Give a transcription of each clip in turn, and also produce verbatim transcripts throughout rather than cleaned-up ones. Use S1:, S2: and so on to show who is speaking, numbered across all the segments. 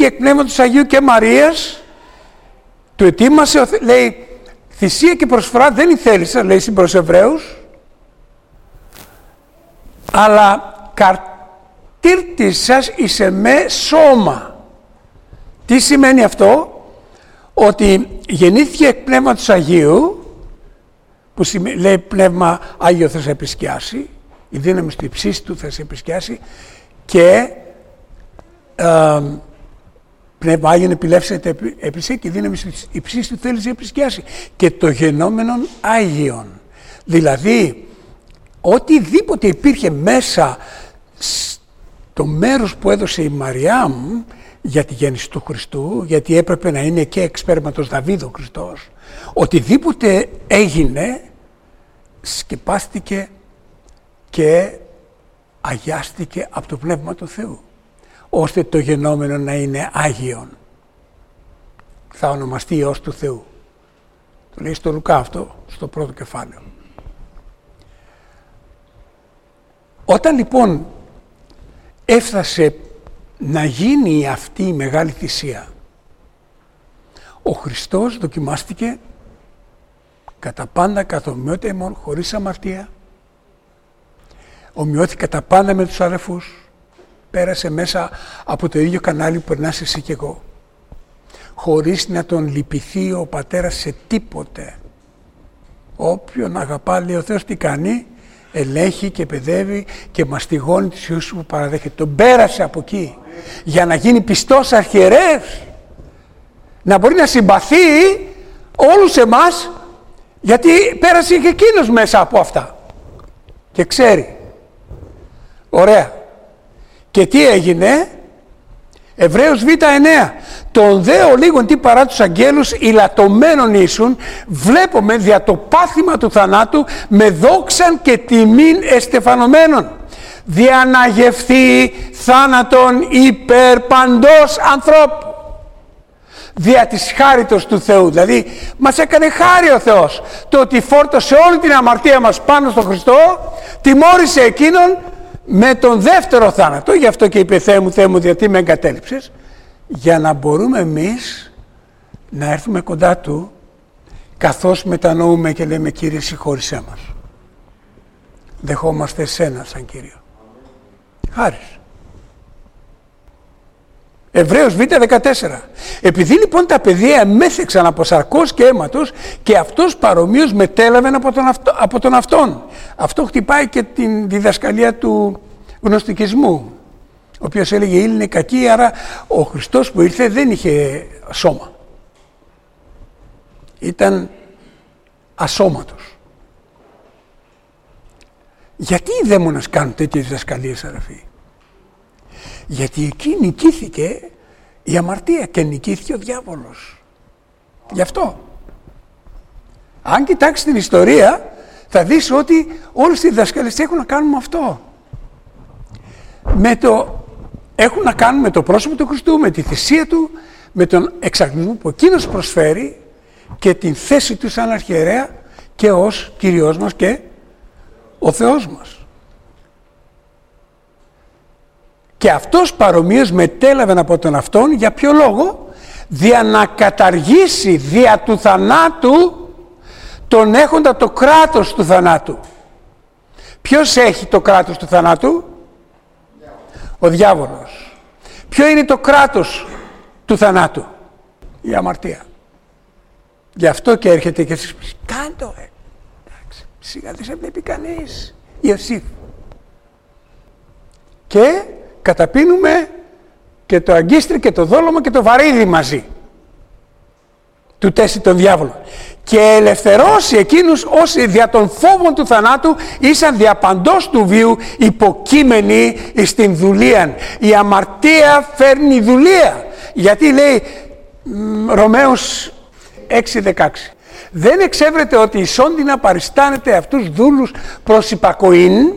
S1: εκ Πνεύματος Αγίου και Μαρίας, του ετοίμασε, λέει, θυσία και προσφορά δεν ηθέλησα, λέει προς Εβραίους, αλλά καρτήρτισσας εις εμέ σώμα. Τι σημαίνει αυτό? Ότι γεννήθηκε εκ Πνεύματος Αγίου, που σημαίνει, λέει πνεύμα Άγιο θα σε επισκιάσει, η δύναμη του υψίστου θα σε επισκιάσει, και ε, πνεύμα Άγιον επιλεύσεται επισέ και η δύναμη του υψίστου θέλει να επισκιάσει, και το γενόμενον Άγιον. Δηλαδή οτιδήποτε υπήρχε μέσα στο μέρος που έδωσε η Μαριάμ για τη γέννηση του Χριστού, γιατί έπρεπε να είναι και εξ σπέρματος Δαβίδ ο Χριστός, οτιδήποτε έγινε σκεπάστηκε και αγιάστηκε από το Πνεύμα του Θεού, ώστε το γενόμενο να είναι Άγιον. Θα ονομαστεί Υιός του Θεού. Το λέει στο Λουκά αυτό, στο πρώτο κεφάλαιο. Όταν λοιπόν έφτασε να γίνει αυτή η μεγάλη θυσία, ο Χριστός δοκιμάστηκε κατά πάντα καθ' ομοιότητα ημών, χωρίς αμαρτία, ομοιώθηκε κατά πάντα με τους αδελφούς, πέρασε μέσα από το ίδιο κανάλι που περνάς εσύ και εγώ, χωρίς να τον λυπηθεί ο πατέρας σε τίποτε. Όποιον αγαπά, λέει ο Θεός, τι κάνει? Ελέγχει και παιδεύει και μαστιγώνει τους ιούς που παραδέχεται. Τον πέρασε από εκεί για να γίνει πιστός αρχιερεύς, να μπορεί να συμπαθεί όλους εμάς, γιατί πέρασε και εκείνος μέσα από αυτά και ξέρει. Ωραία. Και τι έγινε? Εβραίους Β εννέα. Τον δε ο λίγον τι παρά τους αγγέλους ηλατωμένων ήσουν, βλέπουμε δια το πάθημα του θανάτου με δόξαν και τιμήν εστεφανωμένων, διαναγευθεί θάνατον υπέρ παντός ανθρώπου. Δια της χάριτος του Θεού, δηλαδή μας έκανε χάρη ο Θεός, το ότι φόρτωσε όλη την αμαρτία μας πάνω στον Χριστό, τιμώρησε εκείνον με τον δεύτερο θάνατο. Γι' αυτό και είπε, Θεέ μου, Θεέ μου, γιατί με εγκατέλειψες? Για να μπορούμε εμείς να έρθουμε κοντά Του, καθώς μετανοούμε και λέμε, Κύριε, συγχώρησέ μας. Δεχόμαστε Εσένα σαν Κύριο. Χάρις. Εβραίους Β δεκατέσσερα. Επειδή λοιπόν τα παιδεία εμέθεξαν από σαρκός και αίματος, και αυτός παρομοίως μετέλαβεν από τον, αυτο, από τον αυτόν. Αυτό χτυπάει και την διδασκαλία του γνωστικισμού, ο οποίος έλεγε η ύλη είναι κακή, άρα ο Χριστός που ήρθε δεν είχε σώμα. Ήταν ασώματος. Γιατί οι δαίμονες κάνουν τέτοιες διδασκαλίες, αδερφοί? Γιατί εκεί νικήθηκε η αμαρτία και νικήθηκε ο διάβολος. Γι' αυτό. Αν κοιτάξεις την ιστορία, θα δεις ότι όλες οι διδασκαλίες έχουν να κάνουν με αυτό. Με το, έχουν να κάνουν με το πρόσωπο του Χριστού, με τη θυσία Του, με τον εξαγνισμό που εκείνος προσφέρει και την θέση Του σαν αρχιερέα και ως Κύριος μας και ο Θεός μας. Και αυτός παρομοίως μετέλαβε από τον αυτόν, για ποιο λόγο? Δια να καταργήσει δια του θανάτου τον έχοντα το κράτος του θανάτου. Ποιος έχει το κράτος του θανάτου? Ο διάβολος. Ποιο είναι το κράτος του θανάτου? Η αμαρτία. Γι' αυτό και έρχεται και εσείς, κάντο ε. Εντάξει, σιγά δεν σε βλέπει κανείς. Ιωσήφ. Και καταπίνουμε και το αγκίστρι και το δόλωμα και το βαρύδι μαζί. Του τέστη τον διάβολο. Και ελευθερώσει εκείνους όσοι δια των φόβων του θανάτου ήσαν διαπαντός του βίου υποκείμενοι στην δουλείαν. Η αμαρτία φέρνει δουλεία. Γιατί λέει Ρωμαίους έξι δεκαέξι. Δεν εξέβρεται ότι εισόντι να παριστάνετε αυτούς δούλους προς υπακοήν,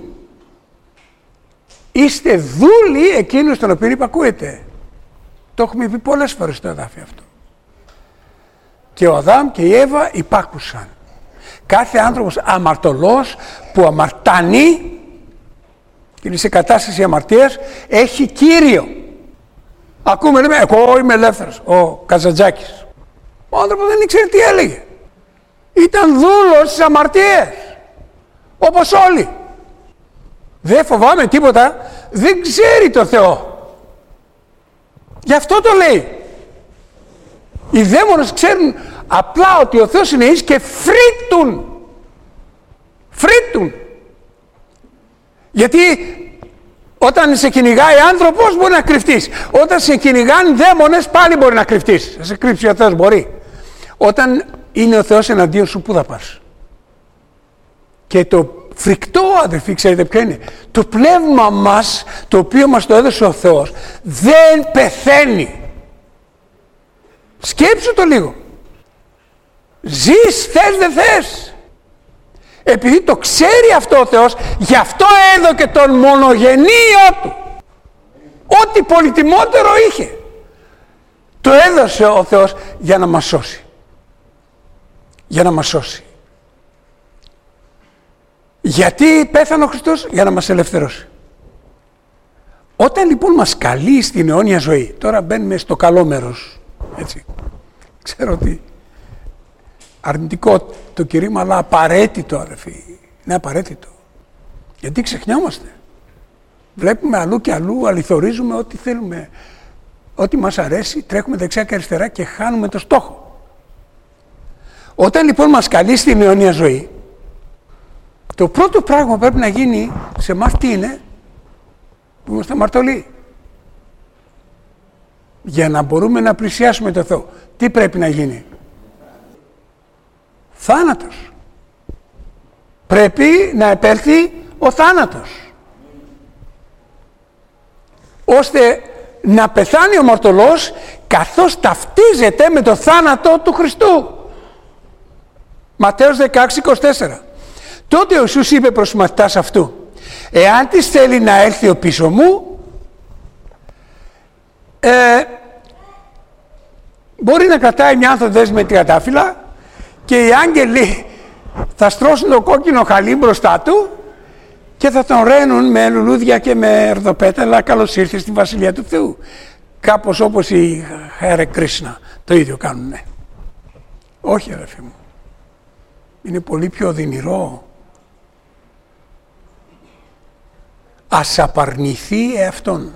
S1: είστε δούλοι εκείνους τον οποίο υπακούετε. Το έχουμε πει πολλές φορές στο εδάφιο αυτό. Και ο Αδάμ και η Εύα υπάκουσαν. Κάθε άνθρωπος αμαρτωλός που αμαρτάνει και είναι σε κατάσταση αμαρτίας έχει κύριο. Ακούμε, λέμε, εγώ είμαι ελεύθερος, ο Καζαντζάκης. Ο άνθρωπος δεν ήξερε τι έλεγε. Ήταν δούλος στις αμαρτίες, όπως όλοι. Δεν φοβάμαι τίποτα, δεν ξέρει το Θεό. Γι' αυτό το λέει. Οι δαίμονες ξέρουν απλά ότι ο Θεός είναι εις και φρύτουν. Φρύτουν. Γιατί όταν σε κυνηγάει άνθρωπος μπορεί να κρυφτείς. Όταν σε κυνηγάνε δαίμονες πάλι μπορεί να κρυφτείς. Θα σε κρύψει ο Θεός, μπορεί. Όταν είναι ο Θεός εναντίον σου, πού θα πας? Και το φρικτό, αδελφοί, ξέρετε ποιο είναι? Το πνεύμα μας, το οποίο μας το έδωσε ο Θεός, δεν πεθαίνει. Σκέψου το λίγο. Ζεις, θες δεν θες. Επειδή το ξέρει αυτό ο Θεός, γι' αυτό έδωκε τον μονογενείο του. Ό,τι πολυτιμότερο είχε. Το έδωσε ο Θεός για να μας σώσει. Για να μας σώσει. Γιατί πέθανε ο Χριστός? Για να μας ελευθερώσει. Όταν λοιπόν μας καλεί στην αιώνια ζωή, τώρα μπαίνουμε στο καλό μέρος, έτσι. Ξέρω ότι αρνητικό το κηρύγμα, αλλά απαραίτητο, αδελφοί. Είναι απαραίτητο. Γιατί ξεχνιόμαστε. Βλέπουμε αλλού και αλλού, αληθορίζουμε ό,τι θέλουμε, ό,τι μας αρέσει, τρέχουμε δεξιά και αριστερά και χάνουμε το στόχο. Όταν λοιπόν μας καλεί στην αιώνια ζωή, το πρώτο πράγμα που πρέπει να γίνει σε εμάς τι είναι? Που είμαστε αμαρτωλοί. Για να μπορούμε να πλησιάσουμε το Θεό, τι πρέπει να γίνει? Θάνατος. Πρέπει να επέλθει ο θάνατος. Ώστε να πεθάνει ο αμαρτωλός καθώς ταυτίζεται με το θάνατο του Χριστού. Ματθαίος δεκαέξι είκοσι τέσσερα. Τότε ο Ιησούς είπε προς τους μαθητάς αυτού, εάν της θέλει να έλθει ο πίσω μου, ε, μπορεί να κρατάει μια ανθοδέσμη με τριαντάφυλλα και οι άγγελοι θα στρώσουν το κόκκινο χαλί μπροστά του και θα τον ραίνουν με λουλούδια και με ερδοπέταλα, καλώς ήρθε στη Βασιλεία του Θεού. Κάπως όπως οι Χάρε Κρίσνα το ίδιο κάνουνε. Όχι, αδερφοί μου. Είναι πολύ πιο οδυνηρό. Ας απαρνηθεί εαυτόν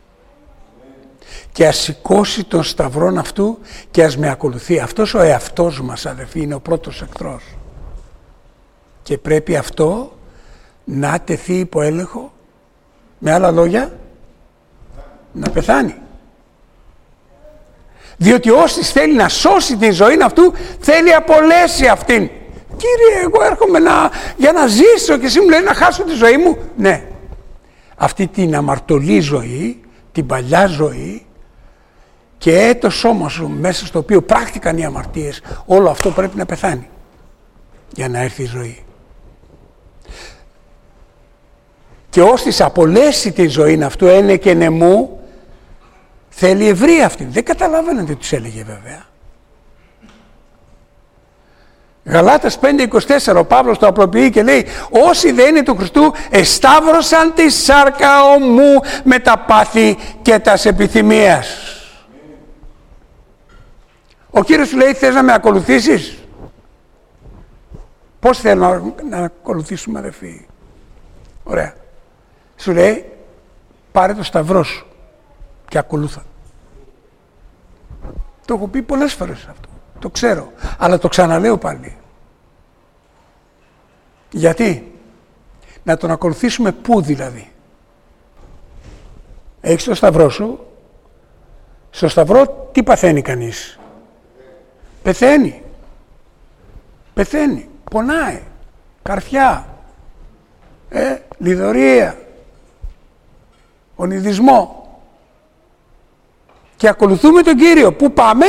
S1: και ας σηκώσει τον σταυρόν αυτού και ας με ακολουθεί. Αυτός ο εαυτός μας, αδελφοί, είναι ο πρώτος εχθρός. Και πρέπει αυτό να τεθεί υπό έλεγχο, με άλλα λόγια, να πεθάνει. Διότι όσοι θέλει να σώσει την ζωή αυτού, θέλει απολέσει αυτήν. Κύριε, εγώ έρχομαι να, για να ζήσω και εσύ μου λέει να χάσω τη ζωή μου. Ναι. Αυτή την αμαρτωλή ζωή, την παλιά ζωή και το σώμα σου μέσα στο οποίο πράκτηκαν οι αμαρτίες, όλο αυτό πρέπει να πεθάνει για να έρθει η ζωή. Και όσοι απολέσει τη ζωή αυτού ένε και νεμού, θέλει ευρύ αυτή. Δεν καταλάβαινε τι τους έλεγε βέβαια. Γαλάτας πέντε είκοσι τέσσερα, ο Παύλος το απλοποιεί και λέει, όσοι δεν είναι του Χριστού εσταύρωσαν τη σάρκα ομού με τα πάθη και τας επιθυμίας. Ο Κύριος σου λέει, θες να με ακολουθήσεις? Πώς θέλω να, να ακολουθήσουμε, αδερφοί? Ωραία. Σου λέει, πάρε το σταυρό σου και ακολούθα. Το έχω πει πολλές φορές αυτό. Το ξέρω, αλλά το ξαναλέω πάλι. Γιατί? Να τον ακολουθήσουμε πού δηλαδή? Έχεις το σταυρό σου. Στο σταυρό τι παθαίνει κανείς? Πεθαίνει. Πεθαίνει. Πονάει. Καρφιά. Ε, λιδωρία. Ονειδισμό. Και ακολουθούμε τον Κύριο. Πού πάμε?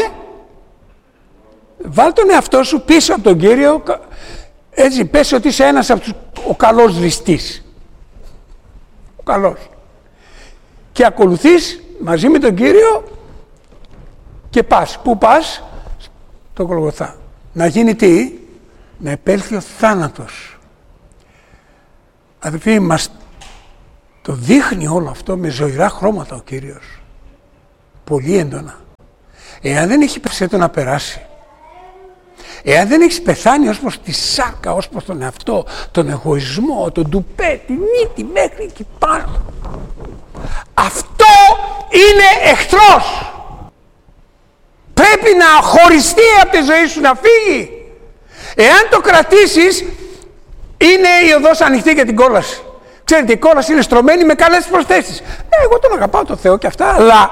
S1: Βάλ τον εαυτό σου πίσω από τον Κύριο, έτσι πες ότι είσαι ένας από τους, ο καλός ληστής. Ο καλός. Και ακολουθείς μαζί με τον Κύριο και πας. Πού πας? Στο Γολγοθά. Να γίνει τι? Να επέλθει ο θάνατος. Αδελφοί, μας το δείχνει όλο αυτό με ζωηρά χρώματα ο Κύριος. πολύ έντονα. Εάν δεν έχει πέσει το να περάσει, εάν δεν έχεις πεθάνει ως προς τη σάρκα, ως προς τον εαυτό, τον εγωισμό, τον ντουπέ, τη μύτη μέχρι εκεί πάνω, αυτό είναι εχθρός. Πρέπει να χωριστεί από τη ζωή σου, να φύγει. Εάν το κρατήσεις, είναι η οδός ανοιχτή για την κόλαση. Ξέρετε, η κόλαση είναι στρωμένη με καλές προσθέσεις. Ε, εγώ τον αγαπάω τον Θεό και αυτά, αλλά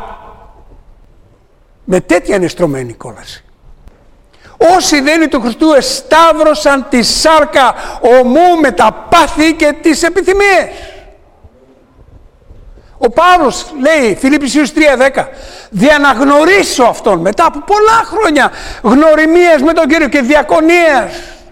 S1: με τέτοια είναι στρωμένη η κόλαση. Όσοι δεν είναι του Χριστού εσταύρωσαν τη σάρκα ομού με τα πάθη και τις επιθυμίες. Ο Παύλος λέει, Φιλιππισίους τρία δέκα, δια να γνωρίσω αυτόν μετά από πολλά χρόνια γνωριμίας με τον Κύριο και διακονίας,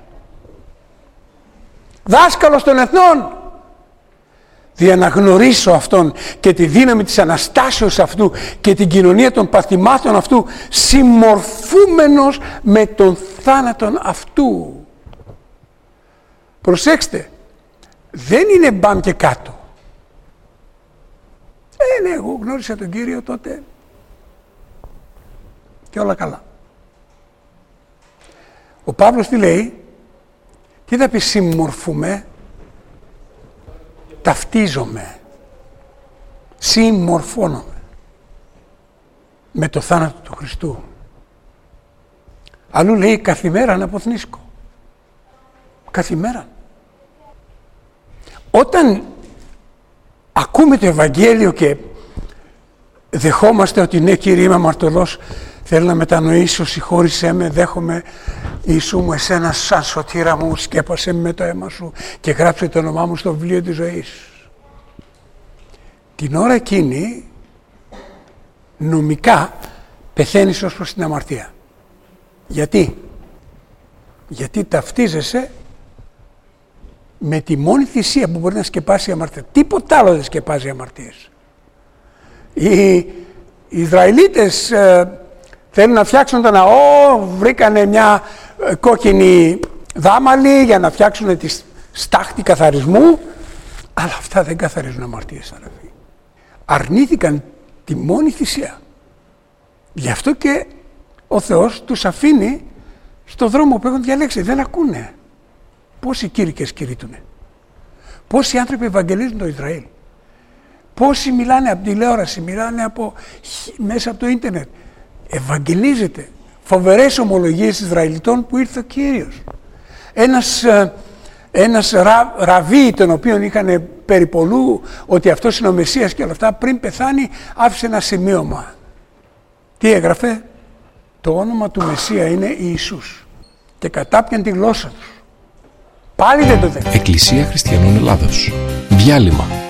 S1: δάσκαλος των εθνών, δια να γνωρίσω αυτόν και τη δύναμη της Αναστάσεως αυτού και την κοινωνία των παθημάτων αυτού, συμμορφούμενος με τον θάνατον αυτού. Προσέξτε, δεν είναι μπαμ και κάτω. Ε, ναι, εγώ γνώρισα τον Κύριο τότε και όλα καλά. Ο Παύλος τι λέει? Τι θα πει συμμορφούμε? Ταυτίζομαι, συμμορφώνομαι με το θάνατο του Χριστού. Αλλού λέει καθημέρα να αποθνίσκω. Καθημέρα. Όταν ακούμε το Ευαγγέλιο και δεχόμαστε ότι ναι, Κύριε, είμαι αμαρτωλός, θέλω να μετανοήσω, συγχώρησέ με, δέχομαι Ιησού μου εσένα σαν σωτήρα μου, σκέπασέ με το αίμα σου και γράψε το όνομά μου στο βιβλίο της ζωής. Την ώρα εκείνη νομικά πεθαίνεις ως προς την αμαρτία. Γιατί? Γιατί ταυτίζεσαι με τη μόνη θυσία που μπορεί να σκεπάσει η αμαρτία. Τίποτα άλλο δεν σκεπάζει αμαρτίες. Οι, οι Ισραηλίτες ε, θέλουν να φτιάξουν το ναό, βρήκανε μια ε, κόκκινη δάμαλη για να φτιάξουν τη στάχτη καθαρισμού, αλλά αυτά δεν καθαρίζουν αμαρτίες, αδελφοί. Αρνήθηκαν τη μόνη θυσία. Γι' αυτό και ο Θεός τους αφήνει στο δρόμο που έχουν διαλέξει. Δεν ακούνε. Πόσοι κήρυκες κηρύττουνε. Πόσοι άνθρωποι ευαγγελίζουν το Ισραήλ. Πόσοι μιλάνε από τηλεόραση, μιλάνε από, μέσα από το ίντερνετ. Ευαγγελίζεται. Φοβερές ομολογίες Ισραηλιτών που ήρθε ο Κύριος. Ένας, ένας ρα, ραβί, τον οποίον είχαν περιπολού ότι αυτός είναι ο Μεσσίας και όλα αυτά, πριν πεθάνει άφησε ένα σημείωμα. Τι έγραφε? Το όνομα του Μεσσία είναι Ιησούς. Και κατάπιαν τη γλώσσα τους. Πάλι δεν το δέχεται.
S2: Εκκλησία Χριστιανών Ελλάδος. Διάλειμμα.